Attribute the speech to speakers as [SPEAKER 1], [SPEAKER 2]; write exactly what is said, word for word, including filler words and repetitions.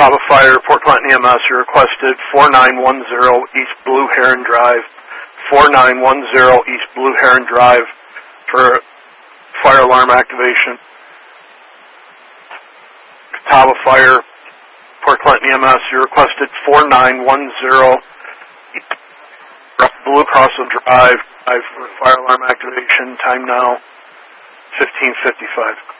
[SPEAKER 1] Catawba Fire, Port Clinton E M S, you requested four nine one zero East Blue Heron Drive, four nine one zero East Blue Heron Drive for fire alarm activation. Catawba Fire, Port Clinton E M S, you requested four nine one zero East Blue Crossing Drive for fire alarm activation. Time now, fifteen fifty-five.